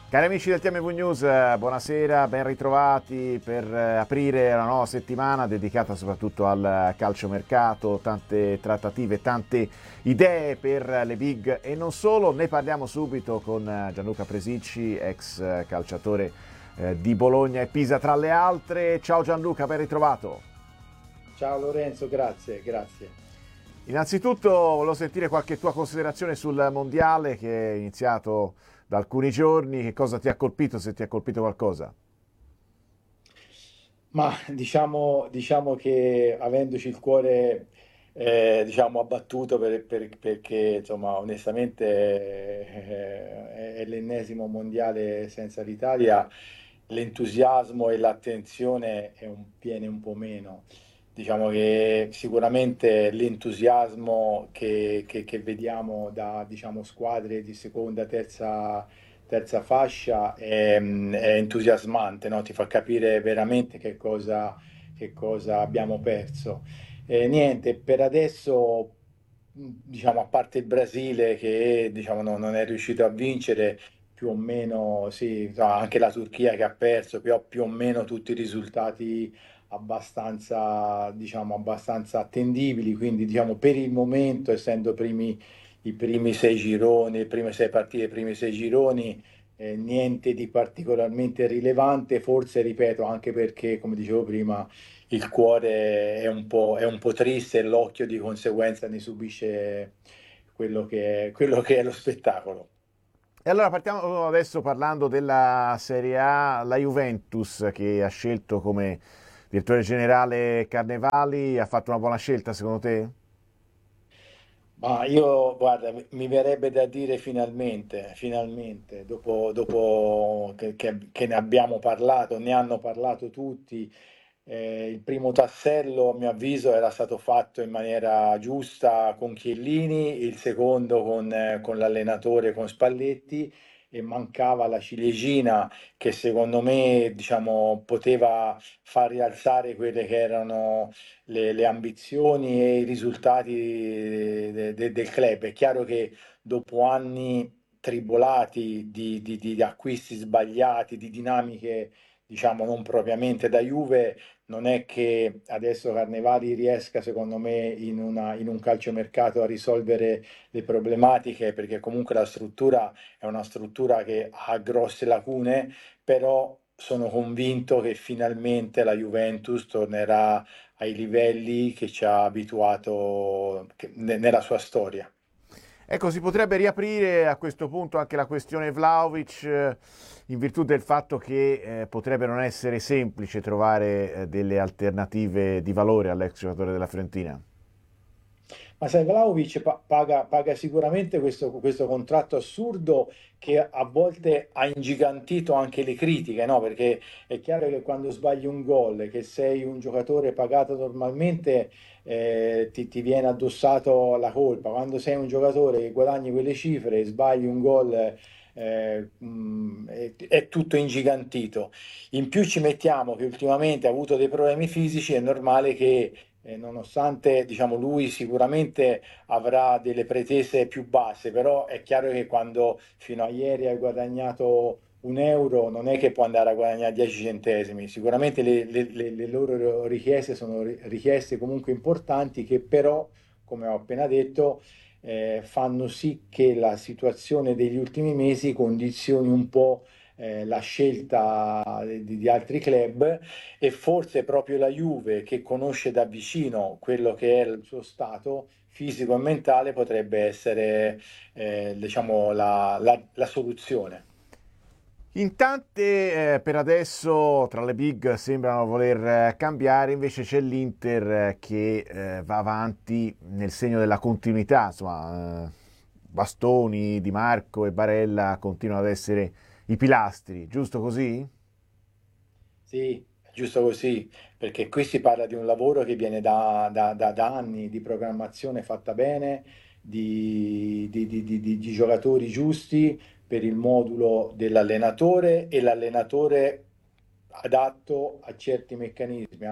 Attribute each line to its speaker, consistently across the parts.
Speaker 1: Cari amici del TMV News, buonasera, ben ritrovati per aprire la nuova settimana dedicata soprattutto al calciomercato, tante trattative, tante idee per le big e non solo. Ne parliamo subito con Gianluca Presicci, ex calciatore di Bologna e Pisa tra le altre. Ciao Gianluca, ben ritrovato.
Speaker 2: Ciao Lorenzo, grazie, grazie.
Speaker 1: Innanzitutto volevo sentire qualche tua considerazione sul mondiale che è iniziato da alcuni giorni. Che cosa ti ha colpito, se ti ha colpito qualcosa?
Speaker 2: Ma diciamo che avendoci il cuore abbattuto perché insomma onestamente è l'ennesimo mondiale senza l'Italia, l'entusiasmo e l'attenzione viene un po' meno. Diciamo che sicuramente l'entusiasmo che vediamo da diciamo, squadre di seconda, terza fascia è entusiasmante, no? Ti fa capire veramente che cosa abbiamo perso. Niente, per adesso, diciamo, a parte il Brasile che diciamo, non è riuscito a vincere, più o meno, sì, no, anche la Turchia che ha perso, più o meno tutti i risultati abbastanza attendibili, quindi diciamo per il momento, essendo i primi sei gironi, le prime sei partite, i primi sei gironi, niente di particolarmente rilevante, forse ripeto, anche perché, come dicevo prima, il cuore è un po' triste e l'occhio di conseguenza ne subisce quello che è lo spettacolo.
Speaker 1: E allora partiamo adesso parlando della Serie A, la Juventus che ha scelto come direttore generale Carnevali, ha fatto una buona scelta secondo te?
Speaker 2: Ma io, guarda, mi verrebbe da dire finalmente, finalmente, dopo che ne abbiamo parlato, ne hanno parlato tutti, il primo tassello, a mio avviso, era stato fatto in maniera giusta con Chiellini, il secondo con l'allenatore, con Spalletti, e mancava la ciliegina che secondo me, diciamo, poteva far rialzare quelle che erano le ambizioni e i risultati del club. È chiaro che dopo anni tribolati di acquisti sbagliati, di dinamiche diciamo non propriamente da Juve, non è che adesso Carnevali riesca, secondo me, in un calciomercato a risolvere le problematiche, perché comunque la struttura è una struttura che ha grosse lacune, però sono convinto che finalmente la Juventus tornerà ai livelli che ci ha abituato nella sua storia.
Speaker 1: Ecco, si potrebbe riaprire a questo punto anche la questione Vlahovic, in virtù del fatto che potrebbe non essere semplice trovare delle alternative di valore all'ex giocatore della Fiorentina.
Speaker 2: Ma sai, Vlahovic paga sicuramente questo contratto assurdo che a volte ha ingigantito anche le critiche, no? Perché è chiaro che quando sbagli un gol, che sei un giocatore pagato normalmente, ti viene addossato la colpa. Quando sei un giocatore che guadagni quelle cifre e sbagli un gol, è tutto ingigantito. In più ci mettiamo che ultimamente ha avuto dei problemi fisici, è normale che nonostante diciamo, lui sicuramente avrà delle pretese più basse, però è chiaro che quando fino a ieri hai guadagnato un euro, non è che può andare a guadagnare 10 centesimi. Sicuramente le loro richieste sono richieste comunque importanti che però, come ho appena detto, fanno sì che la situazione degli ultimi mesi condizioni un po' la scelta di altri club e forse proprio la Juve, che conosce da vicino quello che è il suo stato fisico e mentale, potrebbe essere, diciamo, la soluzione.
Speaker 1: In tante per adesso tra le big sembrano voler cambiare, invece c'è l'Inter che va avanti nel segno della continuità, insomma, Bastoni, Di Marco e Barella continuano ad essere i pilastri, giusto così?
Speaker 2: Sì, è giusto così, perché qui si parla di un lavoro che viene da anni di programmazione fatta bene, di giocatori giusti per il modulo dell'allenatore e l'allenatore adatto a certi meccanismi.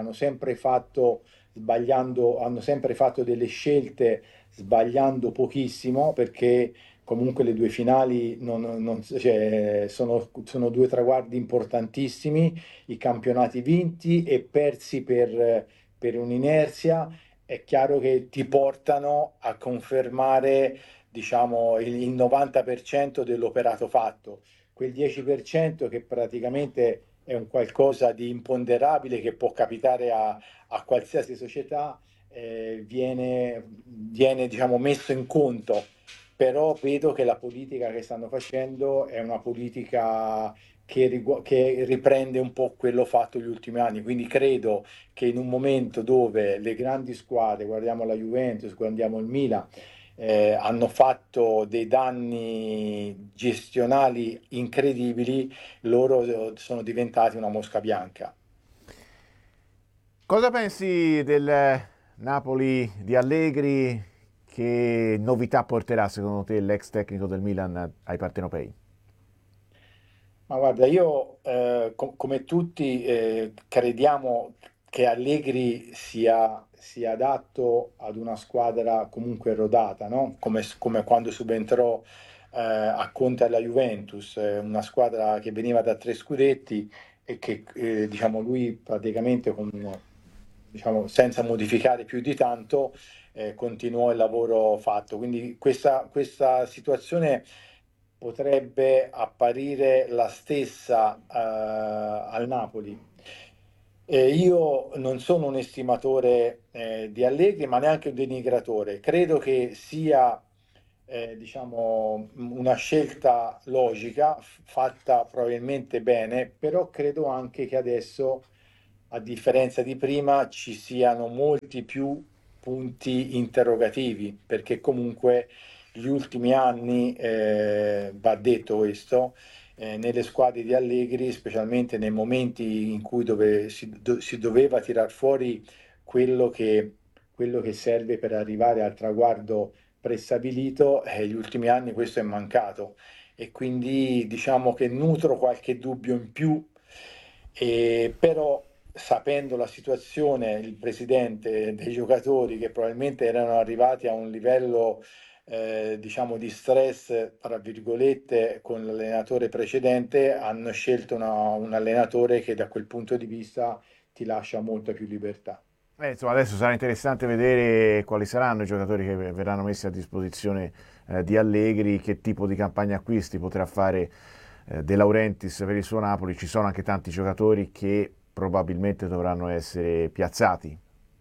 Speaker 2: Hanno sempre fatto delle scelte sbagliando pochissimo perché comunque le due finali cioè, sono due traguardi importantissimi, i campionati vinti e persi per un'inerzia, è chiaro che ti portano a confermare, diciamo, il 90% dell'operato fatto. Quel 10% che praticamente è un qualcosa di imponderabile che può capitare a qualsiasi società, viene, diciamo, messo in conto, però vedo che la politica che stanno facendo è una politica che riprende un po' quello fatto negli ultimi anni, quindi credo che in un momento dove le grandi squadre, guardiamo la Juventus, guardiamo il Milan, hanno fatto dei danni gestionali incredibili, loro sono diventati una mosca bianca.
Speaker 1: Cosa pensi del Napoli di Allegri? Che novità porterà secondo te l'ex tecnico del Milan ai partenopei?
Speaker 2: Ma guarda, io come tutti crediamo che Allegri sia adatto ad una squadra comunque rodata, no? Come quando subentrò a Conte alla Juventus, una squadra che veniva da tre scudetti e che diciamo, lui praticamente diciamo, senza modificare più di tanto continuò il lavoro fatto. Quindi questa situazione potrebbe apparire la stessa al Napoli. Io non sono un estimatore di Allegri, ma neanche un denigratore. Credo che sia, diciamo, una scelta logica, fatta probabilmente bene, però credo anche che adesso, a differenza di prima, ci siano molti più punti interrogativi, perché comunque gli ultimi anni, va detto questo, nelle squadre di Allegri, specialmente nei momenti in cui si doveva tirar fuori quello quello che serve per arrivare al traguardo prestabilito, gli ultimi anni questo è mancato e quindi diciamo che nutro qualche dubbio in più, però sapendo la situazione, il presidente dei giocatori che probabilmente erano arrivati a un livello diciamo di stress, tra virgolette, con l'allenatore precedente, hanno scelto un allenatore che da quel punto di vista ti lascia molta più libertà.
Speaker 1: Insomma, adesso sarà interessante vedere quali saranno i giocatori che verranno messi a disposizione di Allegri, che tipo di campagna acquisti potrà fare De Laurentiis per il suo Napoli. Ci sono anche tanti giocatori che probabilmente dovranno essere piazzati.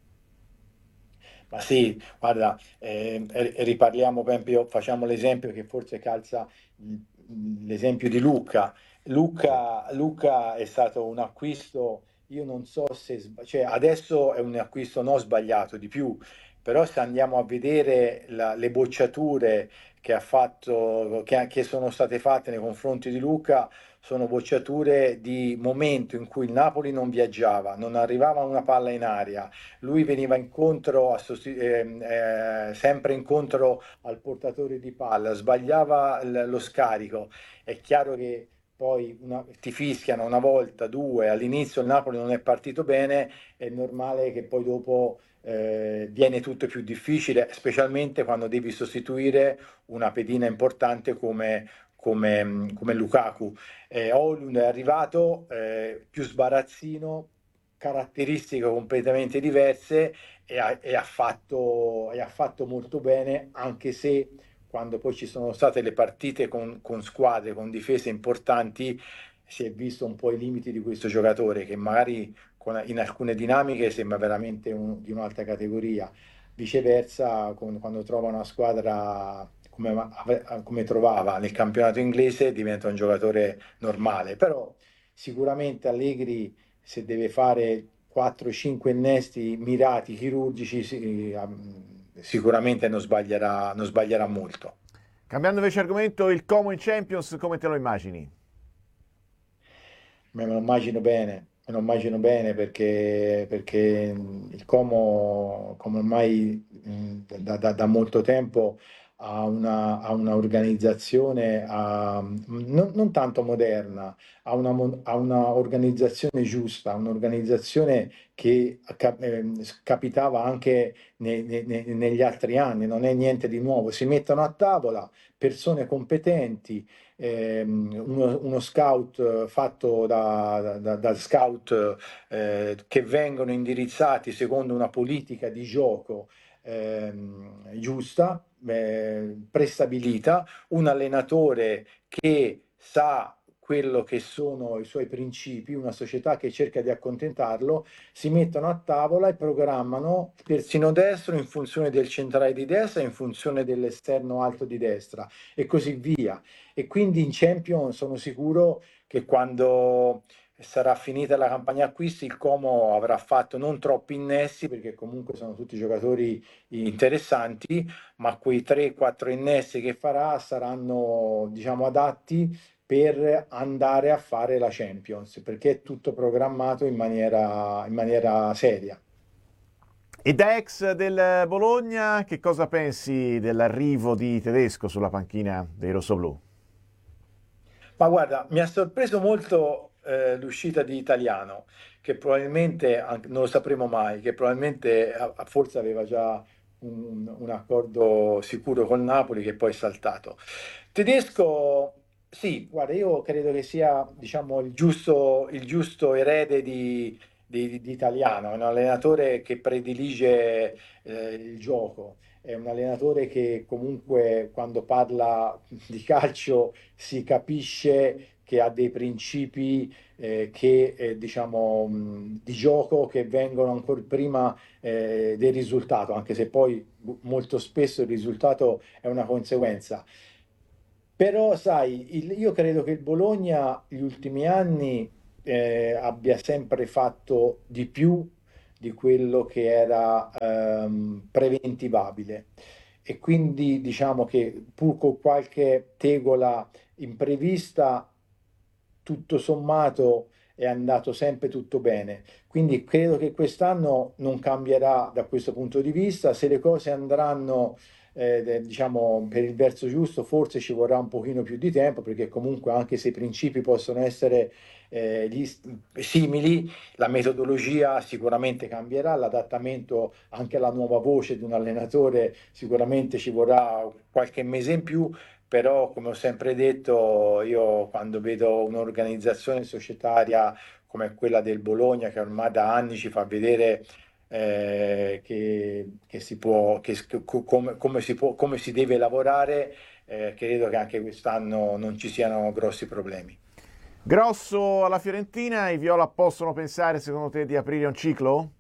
Speaker 2: Ma sì, guarda, riparliamo per esempio, facciamo l'esempio che forse calza l'esempio di Luca. Luca è stato un acquisto, io non so se, cioè adesso è un acquisto non sbagliato di più, però se andiamo a vedere le bocciature che ha fatto, che sono state fatte nei confronti di Luca, sono bocciature di momento in cui il Napoli non viaggiava, non arrivava una palla in aria, lui veniva incontro sempre incontro al portatore di palla, sbagliava lo scarico. È chiaro che poi ti fischiano una volta, due, all'inizio il Napoli non è partito bene, è normale che poi dopo viene tutto più difficile, specialmente quando devi sostituire una pedina importante come Lukaku. Højlund è arrivato più sbarazzino, caratteristiche completamente diverse e ha fatto molto bene, anche se quando poi ci sono state le partite con squadre, con difese importanti, si è visto un po' i limiti di questo giocatore che magari in alcune dinamiche sembra veramente di un'altra categoria. Viceversa, quando trova una squadra come trovava nel campionato inglese, diventa un giocatore normale. Però sicuramente Allegri, se deve fare 4-5 innesti mirati, chirurgici, sicuramente non sbaglierà molto.
Speaker 1: Cambiando invece argomento, il Como in Champions, come te lo immagini?
Speaker 2: Me lo immagino bene, me lo immagino bene perché il Como, come ormai da molto tempo, a una organizzazione non tanto moderna, a una organizzazione giusta, un'organizzazione che capitava anche negli altri anni, non è niente di nuovo. Si mettono a tavola persone competenti, uno scout fatto da scout che vengono indirizzati secondo una politica di gioco giusta, prestabilita, un allenatore che sa quello che sono i suoi principi, una società che cerca di accontentarlo, si mettono a tavola e programmano terzino destro in funzione del centrale di destra, in funzione dell'esterno alto di destra e così via. E quindi in Champions sono sicuro che quando sarà finita la campagna acquisti, il Como avrà fatto non troppi innesti, perché comunque sono tutti giocatori interessanti, ma quei 3-4 innesti che farà saranno, diciamo, adatti per andare a fare la Champions, perché è tutto programmato in maniera seria.
Speaker 1: E da ex del Bologna, che cosa pensi dell'arrivo di Tedesco sulla panchina dei rossoblù?
Speaker 2: Ma guarda, mi ha sorpreso molto l'uscita di Italiano, che probabilmente, non lo sapremo mai, che probabilmente forse aveva già un accordo sicuro con Napoli che poi è saltato. Tedesco, sì, guarda, io credo che sia, diciamo, il giusto erede di Italiano, è un allenatore che predilige il gioco, è un allenatore che comunque quando parla di calcio si capisce che ha dei principi diciamo, di gioco che vengono ancora prima del risultato, anche se poi molto spesso il risultato è una conseguenza. Però, sai, io credo che il Bologna gli ultimi anni abbia sempre fatto di più di quello che era preventivabile. E quindi diciamo che pur con qualche tegola imprevista, tutto sommato è andato sempre tutto bene. Quindi credo che quest'anno non cambierà da questo punto di vista. Se le cose andranno, diciamo, per il verso giusto, forse ci vorrà un pochino più di tempo, perché comunque anche se i principi possono essere simili, la metodologia sicuramente cambierà, l'adattamento anche alla nuova voce di un allenatore sicuramente ci vorrà qualche mese in più, però come ho sempre detto, io quando vedo un'organizzazione societaria come quella del Bologna, che ormai da anni ci fa vedere che si può, come si può, come si deve lavorare, credo che anche quest'anno non ci siano grossi problemi.
Speaker 1: Grosso alla Fiorentina, i Viola possono pensare secondo te di aprire un ciclo?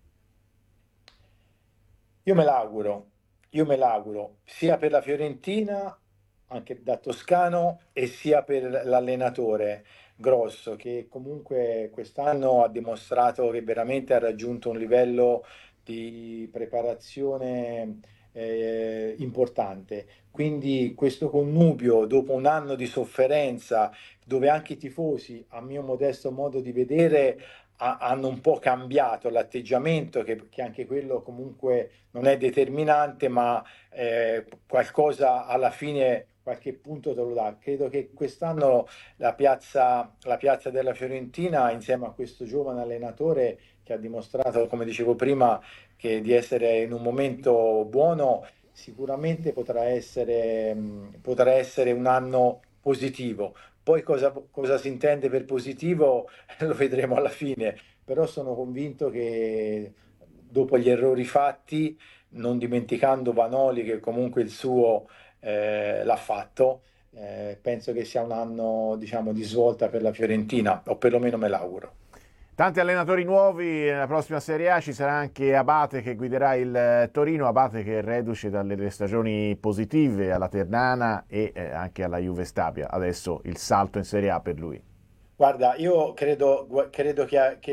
Speaker 2: Io me l'auguro, io me l'auguro, sia per la Fiorentina, anche da toscano, e sia per l'allenatore Grosso, che comunque quest'anno ha dimostrato che veramente ha raggiunto un livello di preparazione importante. Quindi questo connubio, dopo un anno di sofferenza, dove anche i tifosi, a mio modesto modo di vedere, hanno un po' cambiato l'atteggiamento, che anche quello comunque non è determinante, ma qualcosa alla fine, qualche punto te lo dà. Credo che quest'anno la piazza della Fiorentina, insieme a questo giovane allenatore che ha dimostrato, come dicevo prima, che di essere in un momento buono, sicuramente potrà essere un anno positivo. Poi cosa si intende per positivo lo vedremo alla fine, però sono convinto che dopo gli errori fatti, non dimenticando Vanoli che comunque il suo l'ha fatto, penso che sia un anno, diciamo, di svolta per la Fiorentina, o perlomeno me l'auguro.
Speaker 1: Tanti allenatori nuovi, nella prossima Serie A ci sarà anche Abate che guiderà il Torino, Abate che è reduce dalle 2 stagioni positive alla Ternana e anche alla Juve Stabia, adesso il salto in Serie A per lui.
Speaker 2: Guarda, io credo che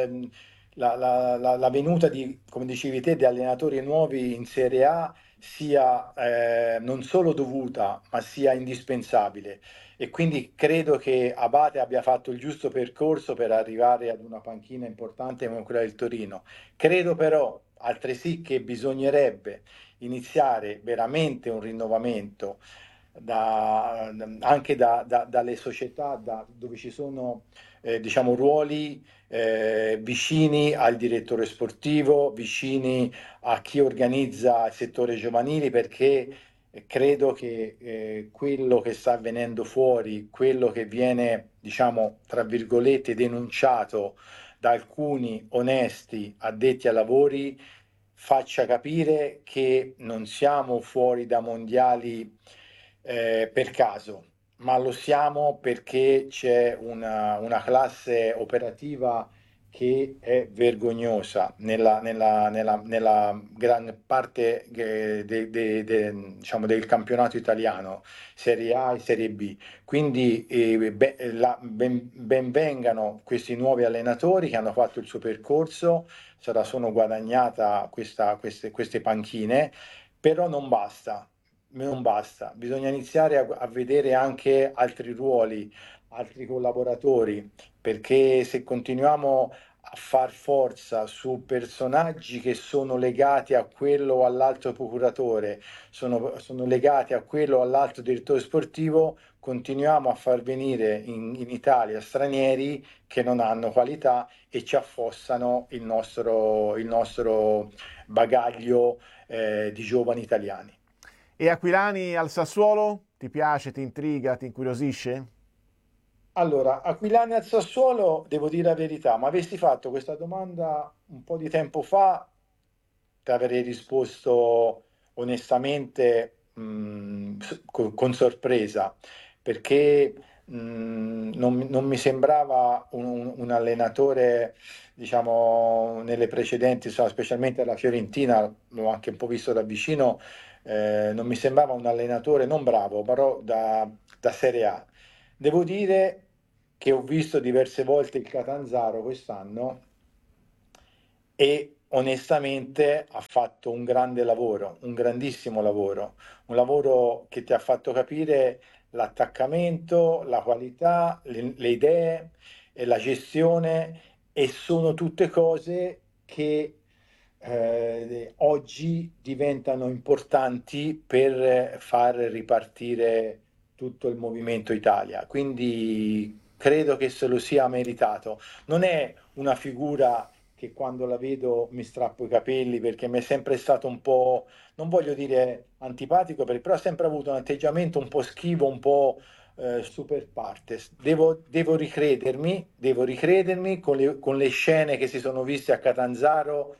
Speaker 2: la venuta di, come dicevi te, di allenatori nuovi in Serie A sia non solo dovuta, ma sia indispensabile. E quindi credo che Abate abbia fatto il giusto percorso per arrivare ad una panchina importante come quella del Torino. Credo però altresì che bisognerebbe iniziare veramente un rinnovamento anche dalle società dove ci sono diciamo, ruoli vicini al direttore sportivo, vicini a chi organizza il settore giovanile, perché credo che quello che sta avvenendo fuori, quello che viene, diciamo, tra virgolette, denunciato da alcuni onesti addetti ai lavori, faccia capire che non siamo fuori da mondiali per caso, ma lo siamo perché c'è una classe operativa che è vergognosa nella gran parte diciamo, del campionato italiano, Serie A e Serie B. Quindi ben vengano questi nuovi allenatori che hanno fatto il suo percorso, se la sono guadagnata queste panchine, però non basta. Non basta, bisogna iniziare a vedere anche altri ruoli, altri collaboratori, perché se continuiamo a far forza su personaggi che sono legati a quello o all'altro procuratore, sono legati a quello o all'altro direttore sportivo, continuiamo a far venire in Italia stranieri che non hanno qualità e ci affossano il nostro bagaglio di giovani italiani.
Speaker 1: E Aquilani al Sassuolo? Ti piace, ti intriga, ti incuriosisce?
Speaker 2: Allora, Aquilani al Sassuolo, devo dire la verità, ma avessi fatto questa domanda un po' di tempo fa, ti avrei risposto onestamente con sorpresa, perché non mi sembrava un allenatore, diciamo, nelle precedenti, insomma, specialmente alla Fiorentina, l'ho anche un po' visto da vicino, non mi sembrava un allenatore non bravo, però da Serie A. Devo dire che ho visto diverse volte il Catanzaro quest'anno e onestamente ha fatto un grande lavoro, un grandissimo lavoro, un lavoro che ti ha fatto capire l'attaccamento, la qualità, le idee e la gestione, e sono tutte cose che oggi diventano importanti per far ripartire tutto il movimento Italia. Quindi credo che se lo sia meritato. Non è una figura che quando la vedo mi strappo i capelli, perché mi è sempre stato un po', non voglio dire antipatico, però ha sempre avuto un atteggiamento un po' schivo, un po' super partes. Devo ricredermi con le scene che si sono viste a Catanzaro.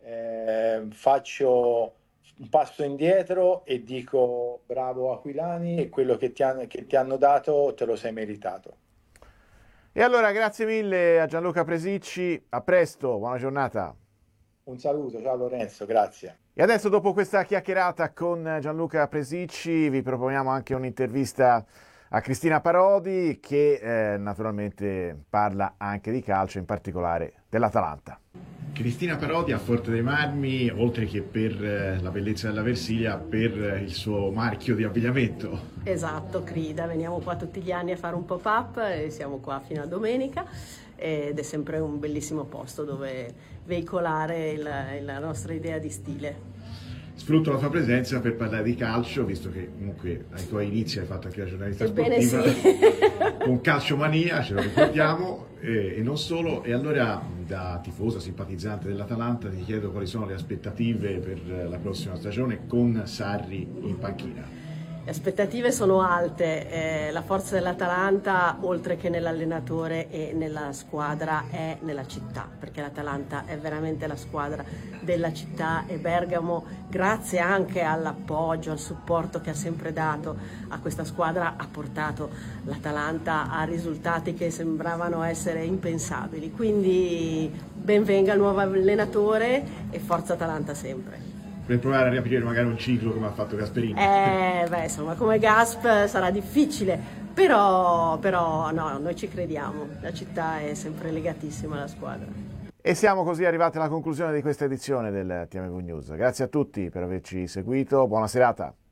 Speaker 2: Faccio un passo indietro e dico bravo Aquilani, e quello che ti hanno dato te lo sei meritato.
Speaker 1: E allora grazie mille a Gianluca Presicci, a presto, buona giornata.
Speaker 2: Un saluto, ciao Lorenzo, grazie.
Speaker 1: E adesso dopo questa chiacchierata con Gianluca Presicci vi proponiamo anche un'intervista a Cristina Parodi che naturalmente parla anche di calcio, in particolare dell'Atalanta. Cristina Parodi a Forte dei Marmi, oltre che per la bellezza della Versilia, per il suo marchio di abbigliamento.
Speaker 3: Esatto, Crida, veniamo qua tutti gli anni a fare un pop-up e siamo qua fino a domenica ed è sempre un bellissimo posto dove veicolare la nostra idea di stile.
Speaker 1: Sfrutto la tua presenza per parlare di calcio, visto che comunque ai tuoi inizi hai fatto anche la giornalista
Speaker 3: Ebbene
Speaker 1: sportiva,
Speaker 3: sì.
Speaker 1: con Calciomania, ce lo ricordiamo, e non solo. E allora, da tifosa simpatizzante dell'Atalanta, ti chiedo quali sono le aspettative per la prossima stagione con Sarri in panchina.
Speaker 3: Le aspettative sono alte, la forza dell'Atalanta, oltre che nell'allenatore e nella squadra, è nella città, perché l'Atalanta è veramente la squadra della città e Bergamo, grazie anche all'appoggio, al supporto che ha sempre dato a questa squadra, ha portato l'Atalanta a risultati che sembravano essere impensabili. Quindi ben venga il nuovo allenatore e forza Atalanta sempre.
Speaker 1: Per provare a riaprire magari un ciclo come ha fatto Gasperini.
Speaker 3: Insomma, come Gasp sarà difficile, però no, noi ci crediamo, la città è sempre legatissima alla squadra.
Speaker 1: E siamo così arrivati alla conclusione di questa edizione del TMV News. Grazie a tutti per averci seguito, buona serata.